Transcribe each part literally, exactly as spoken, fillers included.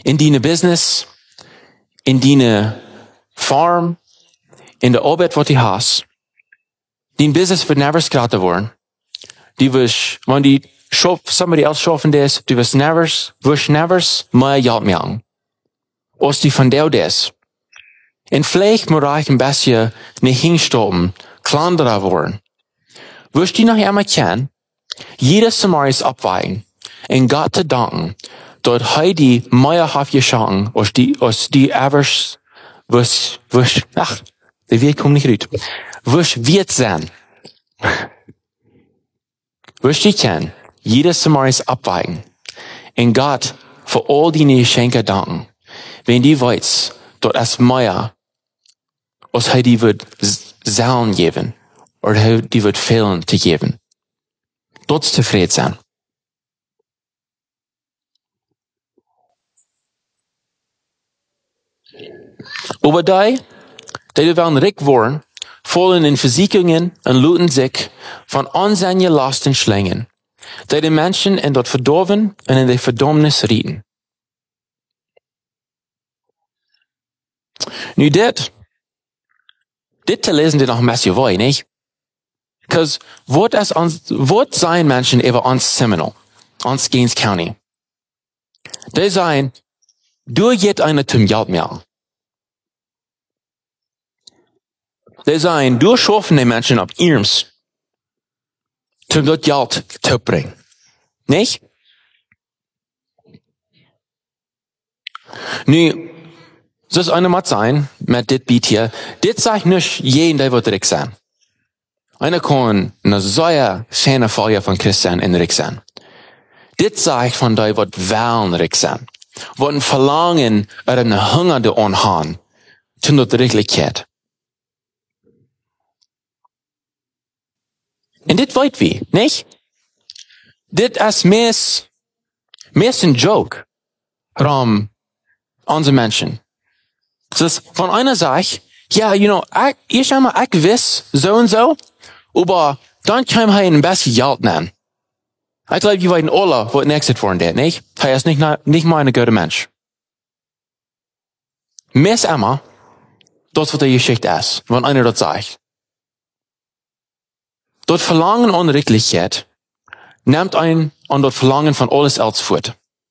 in deine Business, in deine Farm, in der Arbeit, was du hast. Dein Business wird never gratis worden. Du wirst, wenn die schaff, somebody else schaffen das, du wirst never, wirst never mehr Geld machen, als die von dir das. Und vielleicht muss ich ein bisschen nicht hinstoppen, kleinerer worden. Wirst du noch einmal kennen, jedes Mal ist abweichen, und Gott zu danken, dort er die mehr hat geschenkt, als die, als die evers, was, was, ach, der Weg kommt nicht gut, was wird sein. Wirst du kennen, jedes Mal ist abweichen, und Gott für all deine Geschenke danken, wenn die weiß, dort es mehr, als er die wird sein geben, oder er die wird fehlen zu geben. Dort zufrieden sein. Aber die, die werden reich worden, fallen in Versicherungen und looten sich von unseinen Lasten schlängen, die die Menschen in dort verdorben und in die Verdammnis rieten. Nu dit, dit te lesen dit nog een beetje wei, nicht? Because what as ons, what zijn Menschen über ons Seminole, ons Gaines County? Die zijn, du geht eine zum Geld mehr. Die zijn, du schaffen die Menschen ab ihrems, zum dort Geld zu bringen. Nicht? Nu, so ist eine Mat sein, mit dit Beat hier, dit sagt nicht jeden, der wird reich sein. Einer kann eine sehr schöne Feier von Christen in reich sein. Dit sagt von der wird wollen reich sein. Wird ein Verlangen oder eine Hunger der anhaben, zu der Richtigkeit. Und dit weit wie, nicht? Dit ist mehr, mehr ein Joke, rum, unsere Menschen. Das ist von einer Seite, ja, you know, ich, ich schau mal, ich wiss, so und so, aber dann kann er ein bisschen Geld nehmen. Ich glaube, die weiden alle, was nächstes worden der, nicht? Er ist nicht, nicht mal ein guter Mensch. Miss Emma, das was die Geschichte ist, wenn einer das sagt. Dort Verlangen an Richtigkeit nimmt ein an dort Verlangen von alles else fort.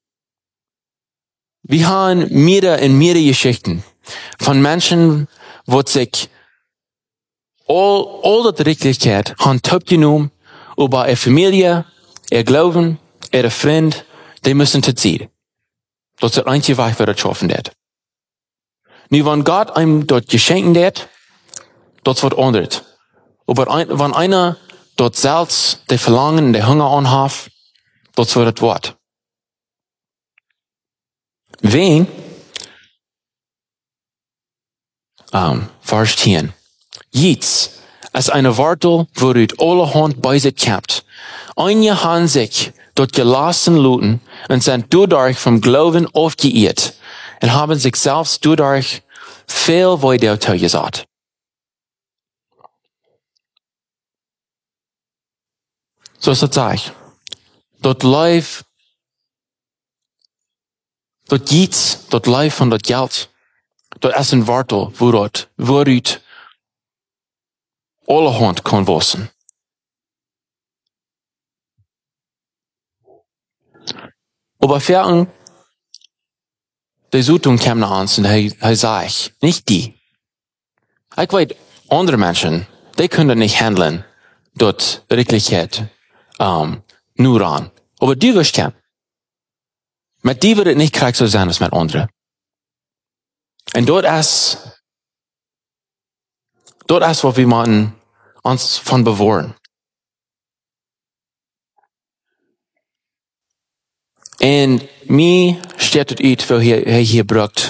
Wir haben mehrere in mehrere Geschichten von Menschen, wo sich all, all die Richtigkeit haben top genommen, über ihre Familie, ihr Glauben, ihre Freund, die müssen zu ziehen. Das ist der einzige Weg, wer das schaffen wird. Nu, wenn Gott einem dort geschenken wird, das wird anders. Aber ein, wenn einer dort selbst die Verlangen, die Hunger anhat, das wird das Wort. Wen? Um, Vers zehn. Jetzt, als eine Wartel, worüber alle Hand bei sich kämpft, einige haben sich dort gelassen looten und sind dadurch vom Glauben aufgeirrt und haben sich selbst dadurch viel weiter zugesagt. So ist das sag. Dort läuft, dort geht's, dort läuft von dort Geld. Dort ist ein Wartel, wo dort, wo dort alle Hand kann wassen. Aber Ferien, die Sutung kam nach uns und er, er sagt, nicht die. Ich weiß, andere Menschen, die können nicht handeln, dort Wirklichkeit, um, nur an. Aber die wirst kennen. Mit die wird es nicht gleich so sein als mit anderen. Und dort ist, dort ist, wo wir man uns von bewahren. Und mir steht es uit, wo hier, hier brucht.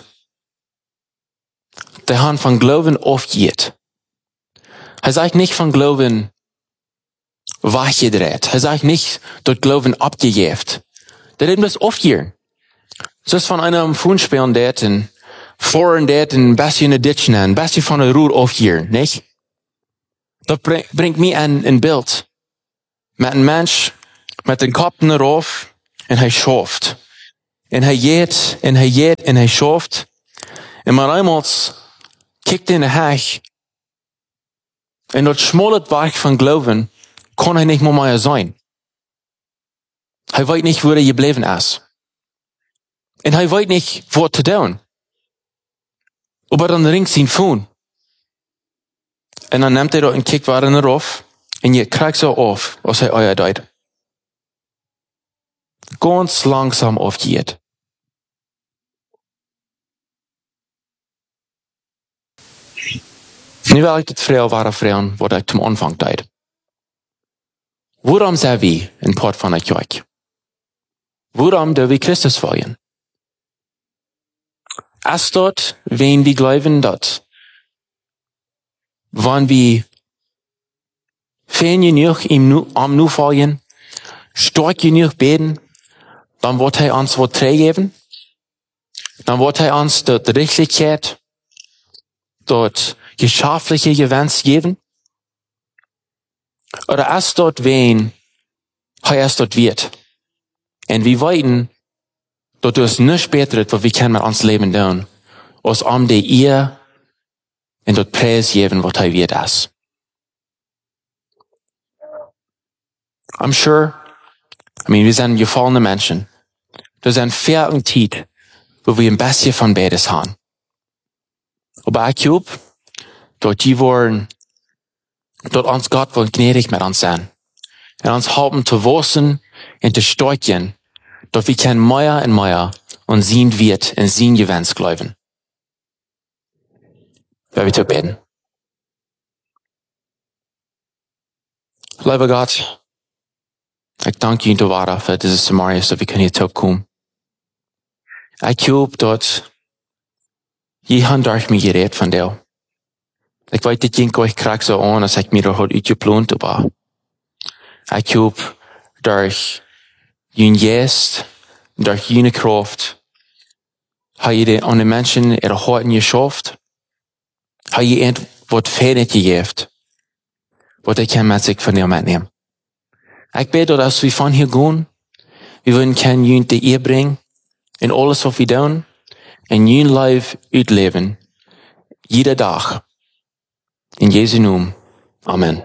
Der haben von Glauben aufgeht. Er sagt nicht von Glauben weggedreht. Er sagt nicht, dort Glauben abgejäft. Der hat das aufgehen. So ist von einem Fundspielen, der hat ein Foren, der hat ein bisschen eine Ditch nennen, ein bisschen von der Ruhr aufgehen, nicht? Das bringt mir ein, ein Bild. Mit einem Mensch, mit dem Kopf darauf, und er schafft. En hij jeet, en hij jeet, en hij schoft. En maar eenmaals kijkt in de heg. En dat smalle werk van geloven kon hij niet meer zijn. Hij weet niet, waar hij gebleven is. En hij weet niet, wat te doen. Aber dan ringt zijn phone. En dan neemt hij dat en kijkt waar er af. En je krijgt zo af, als hij euer deed. Ganz langsam aufgeht. Nu wil ik het vrouw waren vragen wat ik zum Anfang deed. Waarom zijn we een part van de kerk? Waarom doen we Christus volgen? Is dat, wen we geloven dat, wanneer we fijn genoeg ihm nu, am nu volgen, stark genoeg beten, dan wordt hij ons wat geven. Dan wordt hij ons de rechtelijkheid, dat geschaffliche Gewens geven. Oder is dat wen hij is dat weet. En we weten, dat er niets beter is wat we kunnen met ons leven doen, als om de eer en dat prijs geven wat hij weet is. I'm sure, I mean, we zijn gefallene mensen. Er zijn veel een tijd, waar we een beetje van beides hebben. Maar ik hoop, dat die worden, dat ons God wil gnädig met ons zijn. En ons helpen te wachsen en te sterken, dat we kunnen meer en meer und zien wird en zien gewens geloven. Wij we te beten. Lieve God, ik dank je te waarde voor deze Samariërs dat we kunnen hier terugkomen. Ik hoop dat je hand durch mij gereed van jou. Ik weet dat je ik krijg zo aan als ik me er had uitgeplant, maar ik hoop durch je geest, durch je kracht, heb je de aan de mensen er harten geschaft, heb je een wat fijn gegeven, wat ik kan met zich van jou metnemen. Ik bid dat als we van hier gaan, we willen kunnen je de eer brengen in alles wat we doen, en je leven uitleven, iedere dag. In Jesu naam. Amen.